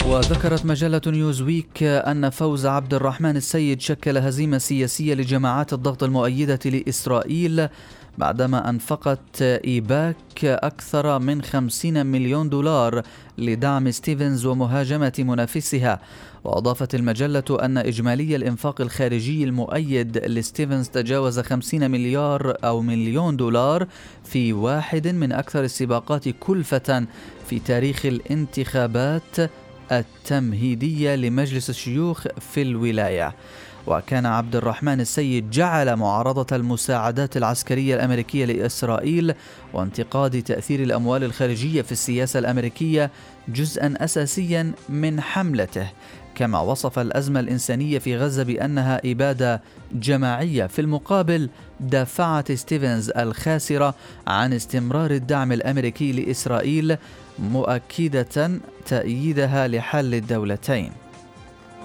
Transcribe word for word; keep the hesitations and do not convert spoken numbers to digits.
وذكرت مجلة نيوزويك أن فوز عبد الرحمن السيد شكل هزيمة سياسية لجماعات الضغط المؤيدة لإسرائيل بعدما أنفقت إيباك أكثر من خمسين مليون دولار لدعم ستيفنز ومهاجمة منافسها. وأضافت المجلة أن إجمالي الإنفاق الخارجي المؤيد لستيفنز تجاوز خمسين مليار أو مليون دولار في واحد من أكثر السباقات كلفة في تاريخ الانتخابات التمهيدية لمجلس الشيوخ في الولاية. وكان عبد الرحمن السيد جعل معارضة المساعدات العسكرية الأمريكية لإسرائيل وانتقاد تأثير الأموال الخارجية في السياسة الأمريكية جزءا أساسيا من حملته، كما وصف الأزمة الإنسانية في غزة بأنها إبادة جماعية. في المقابل دافعت ستيفنز الخاسرة عن استمرار الدعم الأمريكي لإسرائيل، مؤكدة تأييدها لحل الدولتين.